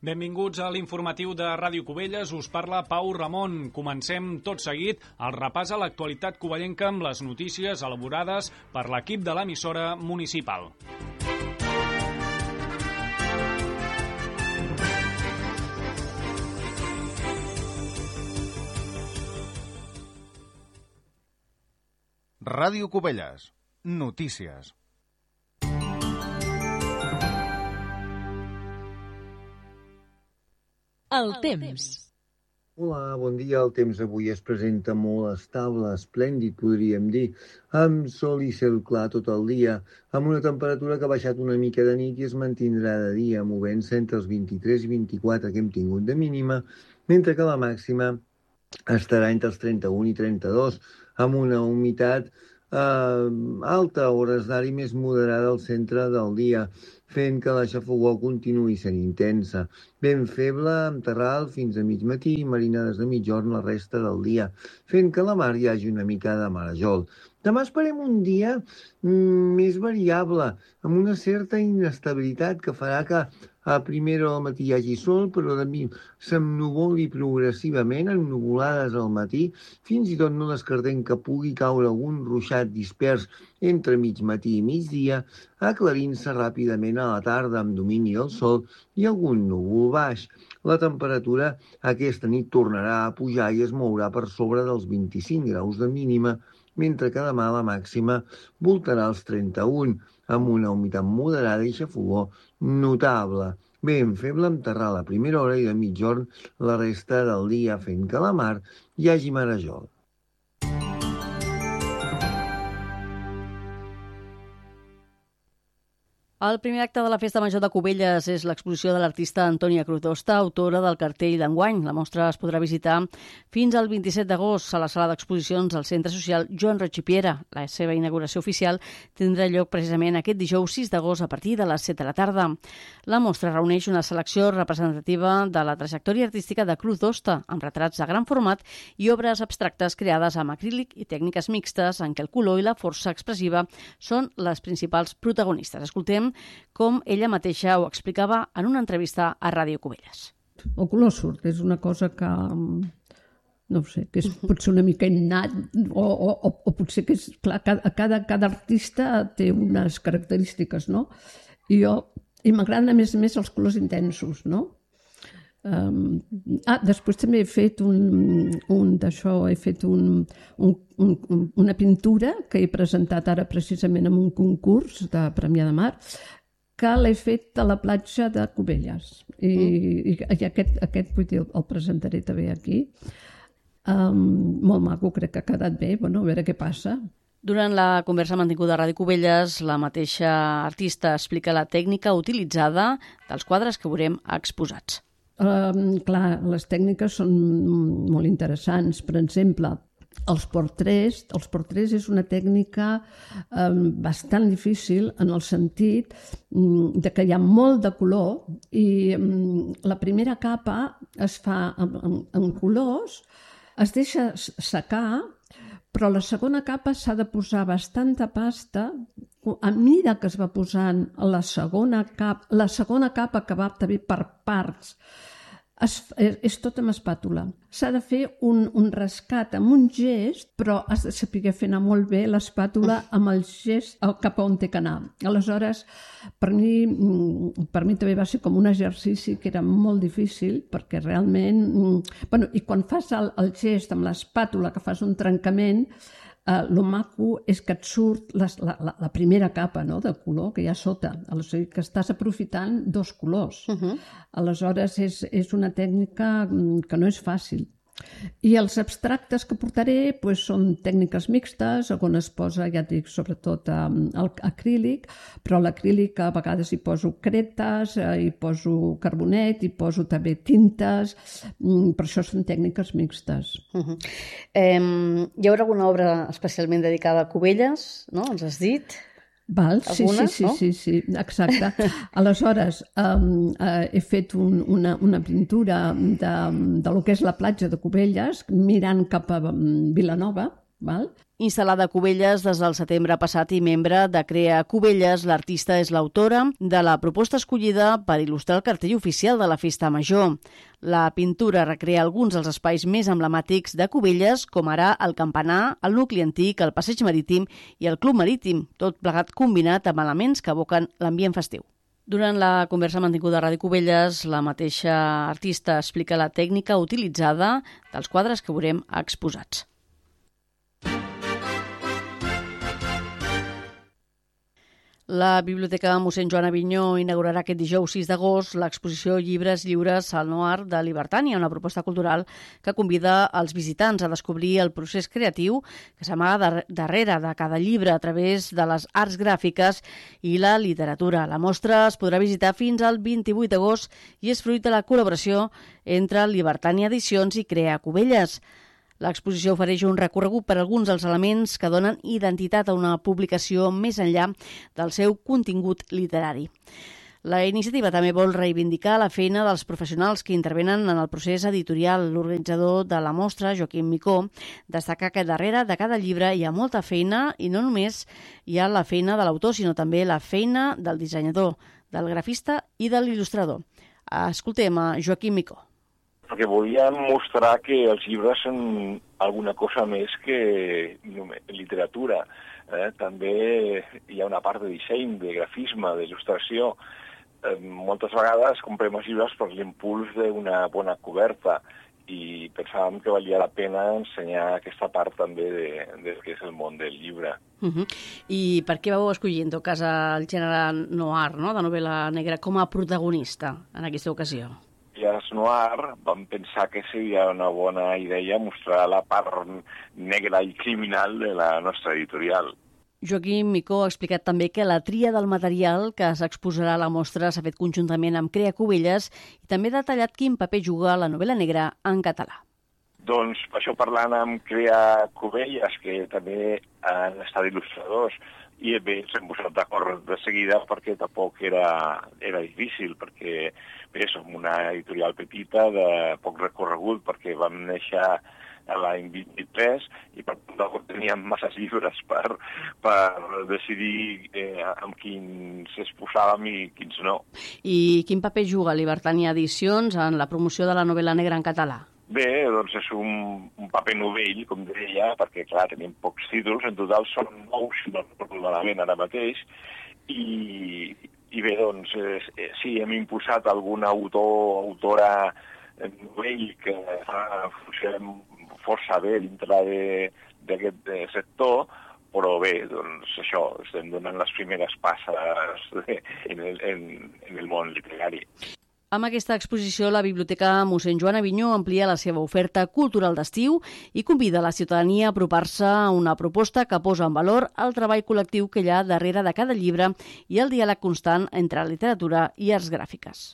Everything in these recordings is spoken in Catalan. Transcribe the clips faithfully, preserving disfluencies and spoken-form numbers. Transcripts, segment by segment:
Benvinguts a l'informatiu de Ràdio Cubelles. Us parla Pau Ramon. Comencem tot seguit el repàs a l'actualitat covellenca amb les notícies elaborades per l'equip de l'emissora municipal. Ràdio Cubelles. Notícies. El temps. Hola, bon dia. El temps avui es presenta molt estable, esplèndid, podríem dir, amb sol i cel clar tot el dia, amb una temperatura que ha baixat una mica de nit i es mantindrà de dia, movent-se entre els vint-i-tres i vint-i-quatre que hem tingut de mínima, mentre que la màxima estarà entre els trenta-un i trenta-dos, amb una humitat eh, alta, a hores d'ara i més moderada al centre del dia, fent que la xafogor continuï sent intensa. Ben feble, amb terral fins a mig matí i marinades de mitjorn la resta del dia, fent que a la mar hi hagi una mica de marejol. Demà esperem un dia mm, més variable, amb una certa inestabilitat que farà que a primera hora del matí hi hagi sol, però de mi s'ennuvoli progressivament, ennuvolades al matí, fins i tot no descartem que pugui caure algun ruixat dispers entre mig matí i migdia, aclarint-se ràpidament a la tarda amb domini del sol i algun núvol baix. La temperatura aquesta nit tornarà a pujar i es mourà per sobre dels vint-i-cinc graus de mínima, mentre que demà la màxima voltarà als trenta-un, amb una humitat moderada i xafogor notable. Ben feble amb terral a primera hora i de mitjorn la resta del dia, fent que a la mar hi hagi marejol. El primer acte de la Festa Major de Cubelles és l'exposició de l'artista Antònia Crutosta, autora del cartell d'enguany. La mostra es podrà visitar fins al vint-i-set d'agost a la sala d'exposicions del Centre Social Joan Roig i Piera. La seva inauguració oficial tindrà lloc precisament aquest dijous sis d'agost a partir de les set de la tarda. La mostra reuneix una selecció representativa de la trajectòria artística de Crutosta, amb retrats de gran format i obres abstractes creades amb acrílic i tècniques mixtes en què el color i la força expressiva són les principals protagonistes. Escoltem com ella mateixa ho explicava en una entrevista a Ràdio Cubelles. El color surt, és una cosa que, no sé, que és potser una mica innat, o, o, o potser que és, clar, cada, cada, cada artista té unes característiques, no? I jo, i m'agraden a més a més els colors intensos, no? Um, ah, després també he fet un, un d'això, he fet un, un, un, una pintura que he presentat ara precisament en un concurs de Premià de Mar, que l'he fet a la platja de Cubelles i, i, i aquest, aquest vull dir, el presentaré també aquí. Um, molt maco, crec que ha quedat bé, bueno, a veure què passa. Durant la conversa mantinguda a Ràdio Cubelles, la mateixa artista explica la tècnica utilitzada dels quadres que veurem exposats. Uh, clar, les tècniques són molt interessants. Per exemple, els portrets, els portrets és una tècnica um, bastant difícil en el sentit um, de que hi ha molt de color i um, la primera capa es fa en, en, en colors, es deixa secar, però la segona capa s'ha de posar bastanta pasta. A mesura que es va posant la segona capa, la segona capa que va també per parts, es, és, és tot amb espàtula. S'ha de fer un, un rescat amb un gest, però has de saber fer anar molt bé l'espàtula amb el gest cap a on té que anar. Aleshores, per mi, per mi també va ser com un exercici que era molt difícil, perquè realment... Bueno, i quan fas el, el gest amb l'espàtula, que fas un trencament, Uh, lo maco és que et surt la, la, la primera capa, no?, de color que hi ha sota. Aleshores, que estàs aprofitant dos colors. Uh-huh. Aleshores, és, és una tècnica que no és fàcil. I els abstractes que portaré pues, són tècniques mixtes, on es posa, ja et dic, sobretot um, el acrílic, però l'acrílic a vegades hi poso cretes, eh, hi poso carbonet, hi poso també tintes, mm, per això són tècniques mixtes. Uh-huh. eh, hi haurà alguna obra especialment dedicada a Cubelles, no? Ens has dit? Val, sí, Alguna, sí, sí, no? sí, sí, exacte. Aleshores, um, uh, he fet un, una, una pintura de, de lo que és la platja de Cubelles, mirant cap a um, Vilanova, val? Instal·lada a Cubelles des del setembre passat i membre de Crea Cubelles, l'artista és l'autora de la proposta escollida per il·lustrar el cartell oficial de la Festa Major. La pintura recrea alguns dels espais més emblemàtics de Cubelles, com ara el campanar, el nucli antic, el passeig marítim i el club marítim, tot plegat combinat amb elements que evoquen l'ambient festiu. Durant la conversa mantinguda a Ràdio Cubelles, la mateixa artista explica la tècnica utilitzada dels quadres que veurem exposats. La Biblioteca mossèn Joan Avinyó inaugurarà aquest dijous sis d'agost l'exposició Llibres lliures al Noir de Libertània, una proposta cultural que convida els visitants a descobrir el procés creatiu que s'amaga darrere de cada llibre a través de les arts gràfiques i la literatura. La mostra es podrà visitar fins al vint-i-vuit d'agost i és fruit de la col·laboració entre Libertània Edicions i Crea Cubelles. L'exposició ofereix un recorregut per alguns dels elements que donen identitat a una publicació més enllà del seu contingut literari. La iniciativa també vol reivindicar la feina dels professionals que intervenen en el procés editorial. L'organitzador de la mostra, Joaquim Micó, destaca que darrere de cada llibre hi ha molta feina i no només hi ha la feina de l'autor, sinó també la feina del dissenyador, del grafista i de l'il·lustrador. Escoltem a Joaquim Micó. Perquè volíem mostrar que els llibres són alguna cosa més que literatura. Eh? També hi ha una part de disseny, de grafisme, d'il·lustració. Eh, moltes vegades comprem els llibres per l'impuls d'una bona coberta i pensàvem que valia la pena ensenyar aquesta part també de, de que és el món del llibre. Uh-huh. I per què vau escollir, en tot cas, el gènere noir, no?, de novel·la negra, com a protagonista en aquesta ocasió? I a Noir vam pensar que seria una bona idea mostrar la part negra i criminal de la nostra editorial. Joaquim Micó ha explicat també que la tria del material que s'exposarà a la mostra s'ha fet conjuntament amb Crea Cubelles i també ha detallat quin paper juga la novel·la negra en català. Doncs per això parlant amb Crea Cubelles, que també han estat il·lustradors, i bé, ens hem posat d'acord de seguida perquè tampoc era, era difícil, perquè bé, som una editorial petita de poc recorregut, perquè vam néixer a l'any vint-i-tres i per tant no teníem massa llibres per, per decidir eh, amb quins es posàvem i quins no. I quin paper juga Libertània Edicions en la promoció de la novel·la negra en català? Bé, doncs és un, un paper novell, com deia, perquè, clar, tenim pocs títols, en total són nou, si no recordo malament ara mateix, i, i bé, doncs, eh, sí, hem impulsat algun autor o autora novell que fa funcionar força bé dintre d'aquest sector, però bé, doncs això, estem donant les primeres passes de, en, el, en, en el món literari. Amb aquesta exposició, la Biblioteca mossèn Joan Avinyó amplia la seva oferta cultural d'estiu i convida la ciutadania a apropar-se a una proposta que posa en valor el treball col·lectiu que hi ha darrere de cada llibre i el diàleg constant entre literatura i arts gràfiques.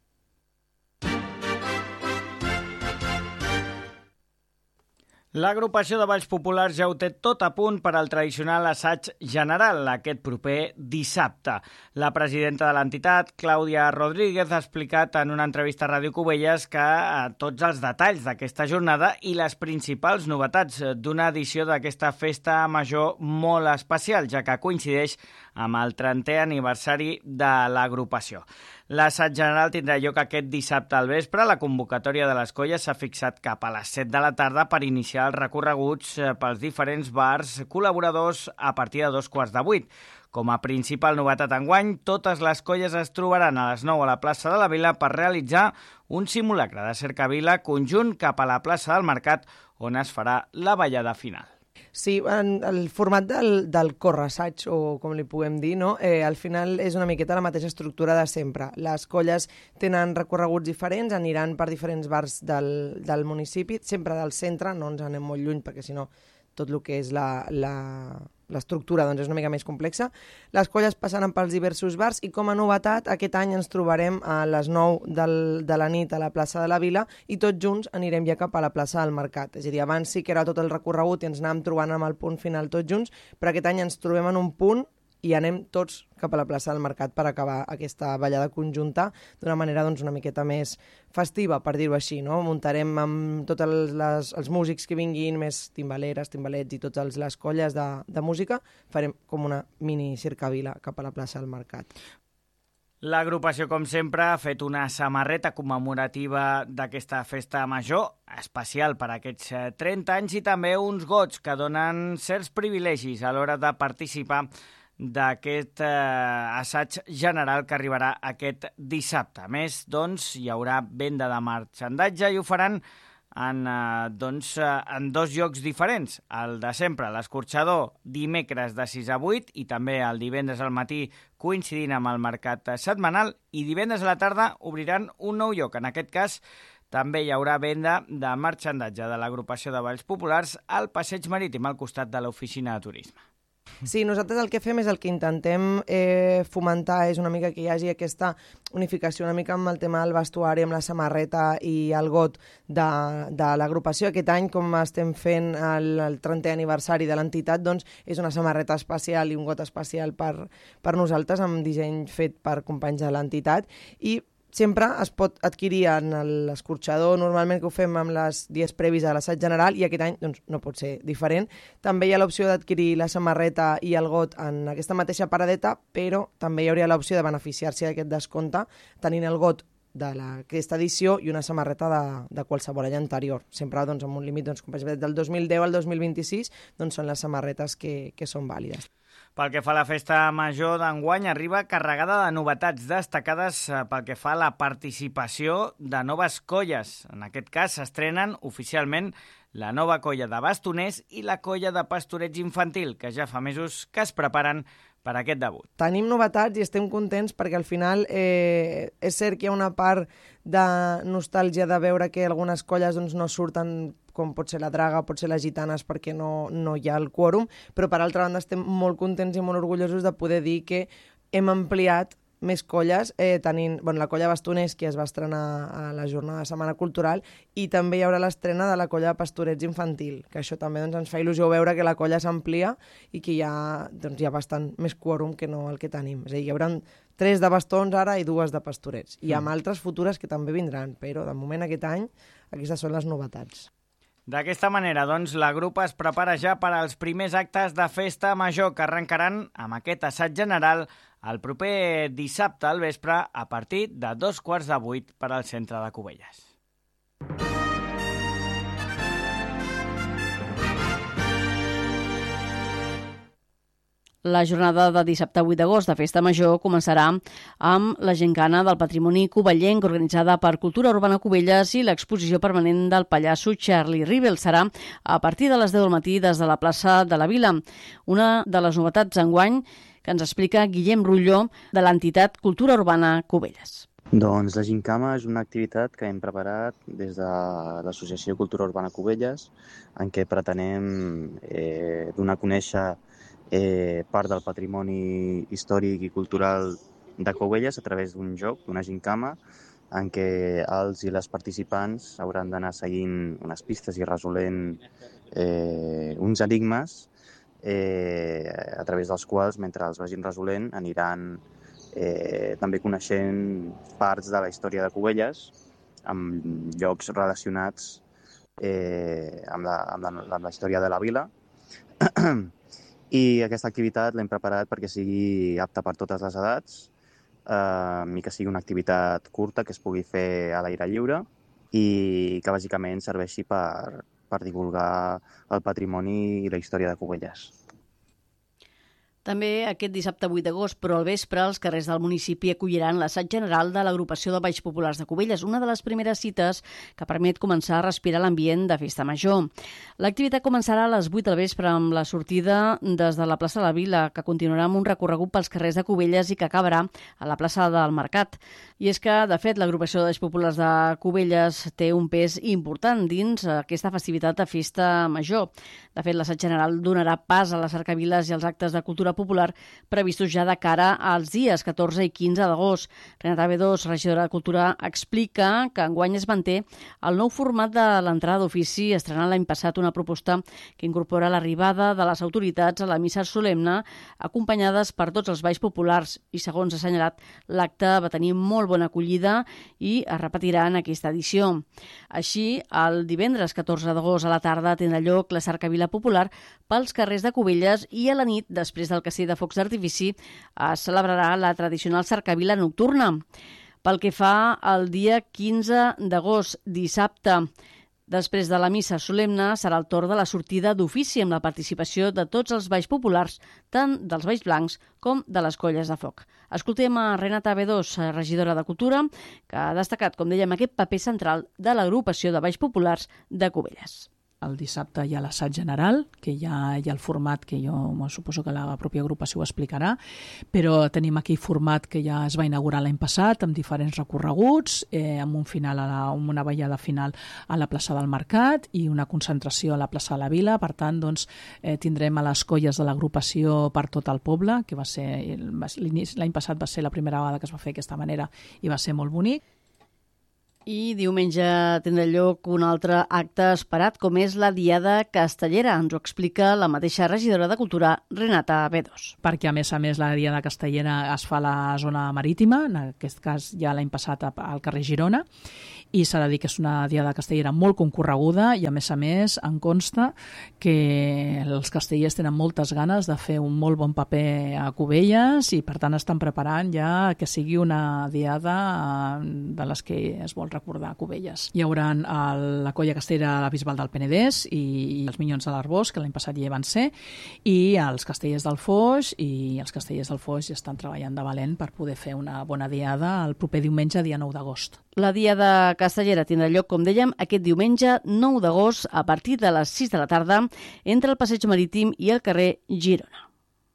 L'agrupació de Balls Populars ja ho té tot a punt per al tradicional assaig general aquest proper dissabte. La presidenta de l'entitat, Clàudia Rodríguez, ha explicat en una entrevista a Ràdio Cubelles que tots els detalls d'aquesta jornada i les principals novetats d'una edició d'aquesta festa major molt especial, ja que coincideix amb el trentè aniversari de l'agrupació. L'assaig general tindrà lloc aquest dissabte al vespre. La convocatòria de les colles s'ha fixat cap a les set de la tarda per iniciar els recorreguts pels diferents bars col·laboradors a partir de dos quarts de vuit. Com a principal novetat enguany, totes les colles es trobaran a les nou a la plaça de la Vila per realitzar un simulacre de cercavila conjunt cap a la plaça del Mercat, on es farà la ballada final. Sí, en el format del, del correassaig, o com li puguem dir, no? eh, al final és una miqueta la mateixa estructura de sempre. Les colles tenen recorreguts diferents, aniran per diferents bars del, del municipi, sempre del centre, no ens anem molt lluny perquè si no tot el que és la, la, l'estructura doncs, és una mica més complexa. Les colles passaran pels diversos bars i com a novetat aquest any ens trobarem a les nou del, de la nit a la plaça de la Vila i tots junts anirem ja cap a la plaça del Mercat. És a dir, abans sí que era tot el recorregut i ens anàvem trobant amb el punt final tots junts, però aquest any ens trobem en un punt i anem tots cap a la plaça del Mercat per acabar aquesta ballada conjunta d'una manera doncs, una miqueta més festiva, per dir-ho així. No? Muntarem amb tots els, les, els músics que vinguin, més timbaleres, timbalets i totes les colles de, de música, farem com una mini cercavila cap a la plaça del Mercat. L'agrupació, com sempre, ha fet una samarreta commemorativa d'aquesta festa major, especial per aquests trenta anys, i també uns gots que donen certs privilegis a l'hora de participar d'aquest eh, assaig general que arribarà aquest dissabte. A més, doncs, hi haurà venda de marxandatge i ho faran en, eh, doncs, en dos llocs diferents. El de sempre, l'Escorxador, dimecres de sis a vuit, i també el divendres al matí, coincidint amb el mercat setmanal, i divendres a la tarda obriran un nou lloc. En aquest cas, també hi haurà venda de marxandatge de l'agrupació de Balls Populars al Passeig Marítim, al costat de l'oficina de turisme. Sí, nosaltres el que fem és el que intentem eh, fomentar és una mica que hi hagi aquesta unificació una mica amb el tema del vestuari, amb la samarreta i el got de, de l'agrupació. Aquest any, com estem fent el, el trentè aniversari de l'entitat, doncs és una samarreta especial i un got especial per, per nosaltres, amb disseny fet per companys de l'entitat, i sempre es pot adquirir en l'escorxador, normalment que ho fem amb les dies previs a l'assaig general, i aquest any doncs, no pot ser diferent. També hi ha l'opció d'adquirir la samarreta i el got en aquesta mateixa paradeta, però també hi hauria l'opció de beneficiar-se d'aquest descompte tenint el got d'aquesta edició i una samarreta de, de qualsevol any anterior. Sempre doncs, amb un límit, doncs, com del dos mil deu al dos mil vint-i-sis, doncs, són les samarretes que, que són vàlides. Pel que fa a la festa major d'enguany, arriba carregada de novetats destacades pel que fa a la participació de noves colles. En aquest cas s'estrenen oficialment la nova colla de bastoners i la colla de pastorets infantil, que ja fa mesos que es preparen per aquest debut. Tenim novetats i estem contents perquè al final eh, és cert que hi ha una part de nostàlgia de veure que algunes colles doncs, no surten, com pot ser la Draga, pot ser les Gitanes, perquè no, no hi ha el quòrum, però per altra banda estem molt contents i molt orgullosos de poder dir que hem ampliat més colles, eh, tenint bueno, la colla Bastoners, que es va estrenar a la jornada de Setmana Cultural, i també hi haurà l'estrena de la colla Pastorets Infantil, que això també doncs, ens fa il·lusió veure que la colla s'amplia i que hi ha, doncs, hi ha bastant més quòrum que no el que tenim. És a dir, hi haurà tres de bastons ara i dues de pastorets, i amb mm. altres futures que també vindran, però de moment aquest any aquestes són les novetats. D'aquesta manera, doncs, la grup es prepara ja per als primers actes de festa major que arrencaran amb aquest assaig general el proper dissabte al vespre a partir de dos quarts de vuit per al centre de Cubelles. La jornada de dissabte vuit d'agost de Festa Major començarà amb la Gincana del Patrimoni Covellenc organitzada per Cultura Urbana Cubelles i l'exposició permanent del pallasso Charlie Rivel. Serà a partir de les deu del matí des de la plaça de la Vila. Una de les novetats enguany que ens explica Guillem Rulló de l'entitat Cultura Urbana Cubelles. Doncs la Gincama és una activitat que hem preparat des de l'Associació Cultura Urbana Cubelles, en què pretenem eh, donar a conèixer eh, part del patrimoni històric i cultural de Cubelles a través d'un joc, d'una Gincama, en què els i les participants hauran d'anar seguint unes pistes i resolent eh, uns enigmes eh, a través dels quals, mentre els vagin resolent, aniran eh, també coneixent parts de la història de Cubelles amb llocs relacionats eh, amb, la, amb, la, amb la història de la vila. I aquesta activitat l'hem preparat perquè sigui apta per totes les edats, eh, i que sigui una activitat curta que es pugui fer a l'aire lliure i que bàsicament serveixi per, per divulgar el patrimoni i la història de Cubelles. També aquest dissabte vuit d'agost, però al vespre, els carrers del municipi acolliran l'assaig general de l'agrupació de Balls Populars de Cubelles, una de les primeres cites que permet començar a respirar l'ambient de Festa Major. L'activitat començarà a les vuit del vespre amb la sortida des de la plaça de la Vila, que continuarà amb un recorregut pels carrers de Cubelles i que acabarà a la plaça del Mercat. I és que, de fet, l'agrupació de Balls Populars de Cubelles té un pes important dins aquesta festivitat de Festa Major. De fet, l'assaig general donarà pas a les cercaviles i als actes de cultura Vila Popular previstos ja de cara als dies catorze i quinze d'agost. Renata Bedós, regidora de Cultura, explica que enguany es manté el nou format de l'entrada d'ofici, estrenant l'any passat una proposta que incorpora l'arribada de les autoritats a la missa solemne, acompanyades per tots els balls populars, i segons ha assenyalat, l'acte va tenir molt bona acollida i es repetirà en aquesta edició. Així, el divendres catorze d'agost a la tarda tindrà lloc la cercavila popular pels carrers de Cubelles i a la nit, després del castell de focs d'artifici, es celebrarà la tradicional cercavila nocturna. Pel que fa al dia quinze d'agost, dissabte, després de la missa solemne, serà el torn de la sortida d'ofici amb la participació de tots els balls populars, tant dels balls blancs com de les colles de foc. Escoltem a Renata Bedós, regidora de Cultura, que ha destacat, com dèiem, aquest paper central de l'agrupació de balls populars de Cubelles. El dissabte hi ha l'assaig general, que hi ha, hi ha el format que jo suposo que la pròpia agrupació ho explicarà, però tenim aquell format que ja es va inaugurar l'any passat amb diferents recorreguts, eh, amb un final a la, amb una ballada final a la plaça del Mercat i una concentració a la plaça de la Vila. Per tant, doncs, eh, tindrem a les colles de l'agrupació per tot el poble, que va ser l'any passat va ser la primera vegada que es va fer d'aquesta manera i va ser molt bonic. I diumenge tindrà lloc un altre acte esperat, com és la Diada Castellera. Ens ho explica la mateixa regidora de Cultura, Renata Bedós. Perquè, a més a més, la Diada Castellera es fa a la zona marítima, en aquest cas ja l'any passat al carrer Girona, i s'ha de dir que és una Diada Castellera molt concorreguda i, a més a més, em consta que els castellers tenen moltes ganes de fer un molt bon paper a Cubelles i, per tant, estan preparant ja que sigui una Diada de les que es vol recordar a Cubelles. Hi haurà la colla castellera de la Bisbal del Penedès i els Minyons de l'Arbós, que l'any passat ja hi van ser, i els castellers del Foix, i els castellers del Foix ja estan treballant de valent per poder fer una bona diada el proper diumenge, dia nou d'agost. La Diada Castellera tindrà lloc, com dèiem, aquest diumenge nou d'agost a partir de les sis de la tarda entre el Passeig Marítim i el carrer Girona.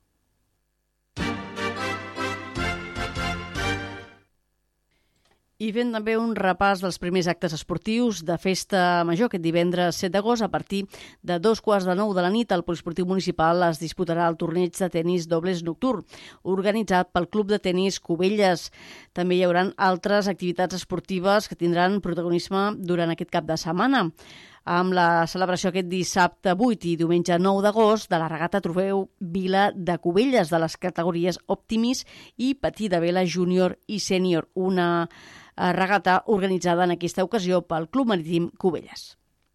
I fent també un repàs dels primers actes esportius de Festa Major aquest divendres set d'agost, a partir de dos quarts de nou de la nit, al Poliesportiu Municipal es disputarà el torneig de tenis dobles nocturn, organitzat pel Club de Tenis Cubelles. També hi haurà altres activitats esportives que tindran protagonisme durant aquest cap de setmana, amb la celebració aquest dissabte vuit i diumenge nou d'agost de la regata Trofeu Vila de Cubelles de les categories Optimis i Petita Vela Júnior i Sènior, una regata organitzada en aquesta ocasió pel Club Marítim Cubelles.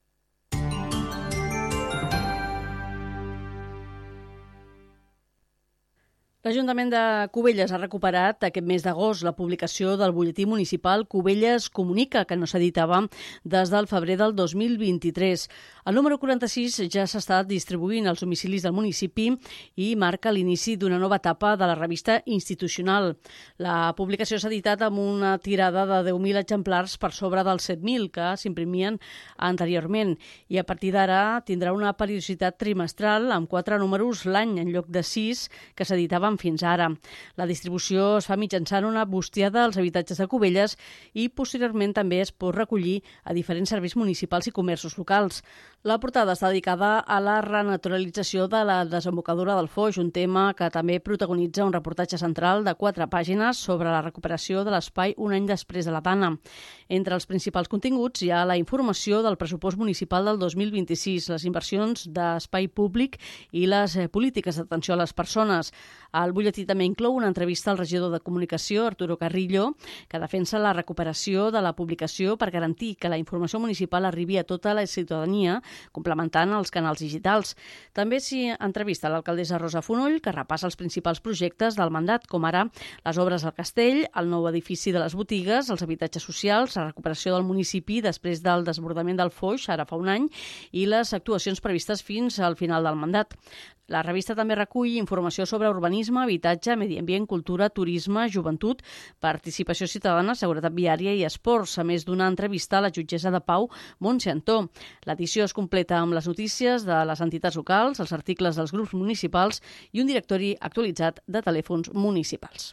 L'Ajuntament de Cubelles ha recuperat aquest mes d'agost la publicació del butlletí municipal Cubelles Comunica, que no s'editava des del febrer del dos mil vint-i-tres. El número quaranta-sis ja s'està distribuint als domicilis del municipi i marca l'inici d'una nova etapa de la revista institucional. La publicació s'ha editat amb una tirada de deu mil exemplars per sobre dels set mil que s'imprimien anteriorment i a partir d'ara tindrà una periodicitat trimestral amb quatre números l'any en lloc de sis que s'editaven fins ara. La distribució es fa mitjançant una bustiada als habitatges de Cubelles i posteriorment també es pot recollir a diferents serveis municipals i comerços locals. La portada està dedicada a la renaturalització de la desembocadura del Foix, un tema que també protagonitza un reportatge central de quatre pàgines sobre la recuperació de l'espai un any després de la Dana. Entre els principals continguts hi ha la informació del pressupost municipal del dos mil vint-i-sis, les inversions d'espai públic i les polítiques d'atenció a les persones. El butlletí també inclou una entrevista al regidor de Comunicació, Arturo Carrillo, que defensa la recuperació de la publicació per garantir que la informació municipal arribi a tota la ciutadania, complementant els canals digitals. També s'hi entrevista l'alcaldessa Rosa Fonoll, que repassa els principals projectes del mandat, com ara les obres al castell, el nou edifici de les botigues, els habitatges socials, la recuperació del municipi després del desbordament del Foix, ara fa un any, i les actuacions previstes fins al final del mandat. La revista també recull informació sobre urbanisme, habitatge, medi ambient, cultura, turisme, joventut, participació ciutadana, seguretat viària i esports, a més d'una entrevista a la jutgessa de Pau, Montse Antó. L'edició es completa amb les notícies de les entitats locals, els articles dels grups municipals i un directori actualitzat de telèfons municipals.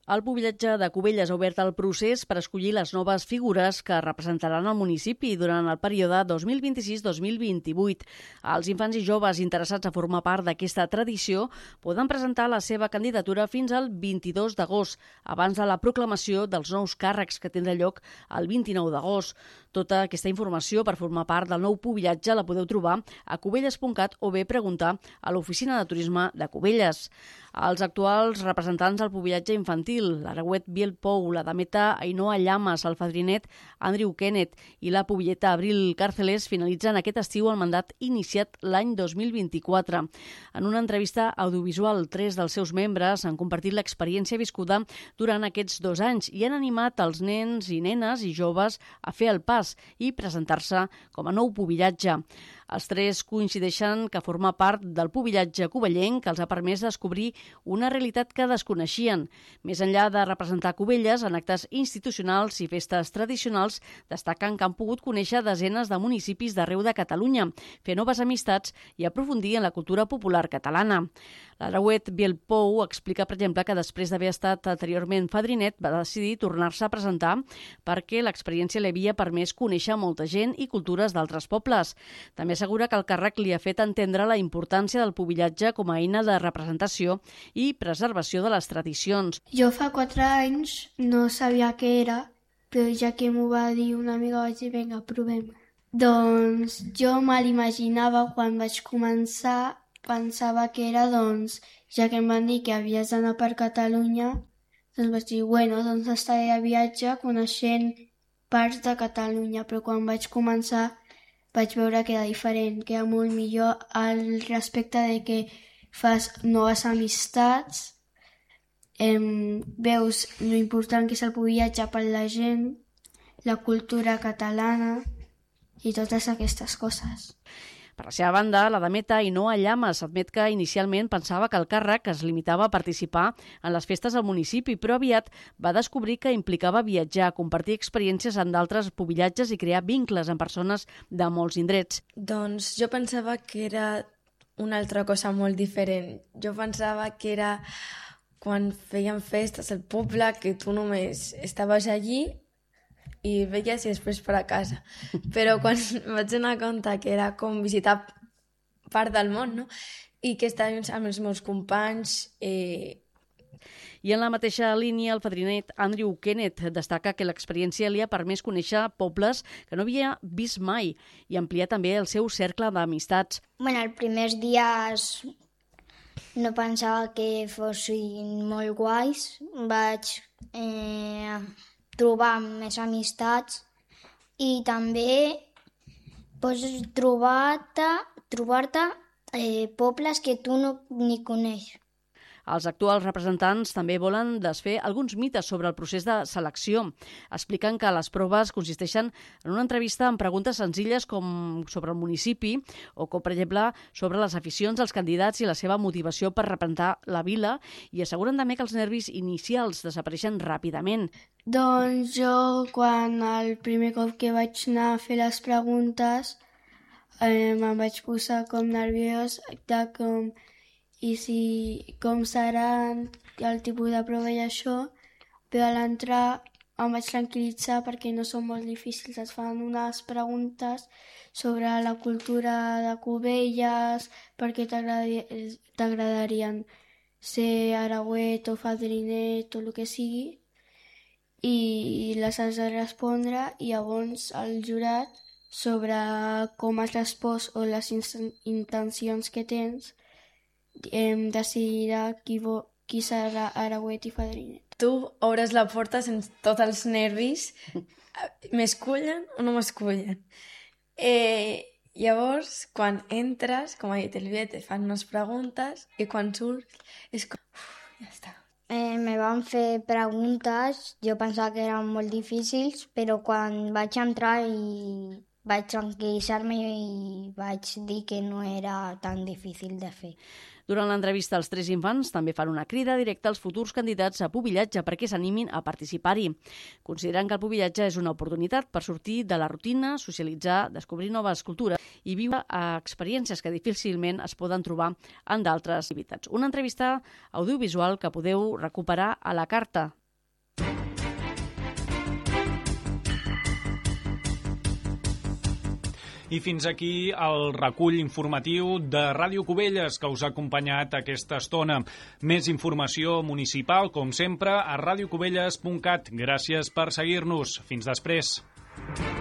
El Pubillatge de Cubelles ha obert el procés per escollir les noves figures que representaran el municipi durant el període dos mil vint-i-sis dos mil vint-i-vuit. Els infants i joves interessats a formar part d'aquesta tradició poden presentar la seva candidatura fins al vint-i-dos d'agost, abans de la proclamació dels nous càrrecs que tindrà lloc el vint-i-nou d'agost. Tota aquesta informació per formar part del nou Pubillatge la podeu trobar a cubelles punt cat o bé preguntar a l'Oficina de Turisme de Cubelles. Els actuals representants del Pubillatge infantil, l'Aragüet Biel Pou, la dameta Ainhoa Llamas, el fadrinet Andrew Kenneth i la pubilleta Abril Càrceles finalitzen aquest estiu el mandat iniciat l'any dos mil vint-i-quatre. En una entrevista audiovisual, tres dels seus membres han compartit l'experiència viscuda durant aquests dos anys i han animat els nens i nenes i joves a fer el pas i presentar-se com a nou pubillatge. Els tres coincideixen que formar part del pubillatge covellenc els ha permès descobrir una realitat que desconeixien. Més enllà de representar Cubelles en actes institucionals i festes tradicionals, destaquen que han pogut conèixer desenes de municipis d'arreu de Catalunya, fer noves amistats i aprofundir en la cultura popular catalana. L'Aragüet Biel Pou explica, per exemple, que després d'haver estat anteriorment fadrinet va decidir tornar-se a presentar perquè l'experiència li havia permès conèixer molta gent i cultures d'altres pobles. També assegura que el càrrec li ha fet entendre la importància del pubillatge com a eina de representació i preservació de les tradicions. Jo fa quatre anys no sabia què era, però ja que m'ho va dir una amiga vaig dir, vinga, provem. Doncs jo me l'imaginava quan vaig començar, pensava que era, doncs, ja que em van dir que havies d'anar per Catalunya, doncs vaig dir, bueno, doncs estaré a viatge coneixent parts de Catalunya, però quan vaig començar vaig veure que era diferent, que era molt millor al respecte de que fas noves amistats, em, veus lo important que és el pubillatge per la gent, la cultura catalana i totes aquestes coses. Per la seva banda, la dameta Ainhoa Llamas admet que inicialment pensava que el càrrec es limitava a participar en les festes del municipi, però aviat va descobrir que implicava viatjar, compartir experiències en d'altres pubillatges i crear vincles amb persones de molts indrets. Doncs jo pensava que era una altra cosa molt diferent. Jo pensava que era quan feien festes al poble, que tu només estaves allí i veies i després per a casa. Però quan vaig donar compte que era com visitar part del món, no? I que estàvem amb els meus companys... Eh... I en la mateixa línia, el fadrinet Andrew Kenneth destaca que l'experiència li ha permès conèixer pobles que no havia vist mai i ampliar també el seu cercle d'amistats. Bueno, els primers dies no pensava que fossin molt guais. Vaig... Eh... trobar més amistats i també pots trobar-te trobar-te eh, pobles que tu no ni coneixes. Els actuals representants també volen desfer alguns mites sobre el procés de selecció. Expliquen que les proves consisteixen en una entrevista amb preguntes senzilles com sobre el municipi o com, per exemple, sobre les aficions dels candidats i la seva motivació per representar la vila i asseguren també que els nervis inicials desapareixen ràpidament. Doncs jo, quan el primer cop que vaig anar a fer les preguntes, eh, me'n vaig posar com nerviós de com... i si com serà el tipus de prova i això, però a l'entrar em vaig tranquil·litzar perquè no són molt difícils. Es fan unes preguntes sobre la cultura de Cubelles, per què t'agradarien ser aragüet o fadrinet o el que sigui, i les has de respondre i llavors el jurat, sobre com has respost o les intencions que tens, em decidirà qui, vo, qui serà aragüet i fadrinet. Tu obres la porta sense tots els nervis. M'escullen o no m'escullen? Eh, llavors, quan entres, com ha dit el Viet, et fan unes preguntes i quan surts és com... Uf, ja està. Eh, me van fer preguntes, jo pensava que eren molt difícils, però quan vaig entrar i vaig tranquil·litzar-me i vaig dir que no era tan difícil de fer. Durant l'entrevista, els tres infants també fan una crida directa als futurs candidats a pubillatge perquè s'animin a participar-hi. Consideren que el pubillatge és una oportunitat per sortir de la rutina, socialitzar, descobrir noves cultures i viure experiències que difícilment es poden trobar en d'altres activitats. Una entrevista audiovisual que podeu recuperar a la carta. I fins aquí el recull informatiu de Ràdio Cubelles que us ha acompanyat aquesta estona. Més informació municipal, com sempre, a radiocubelles punt cat. Gràcies per seguir-nos. Fins després.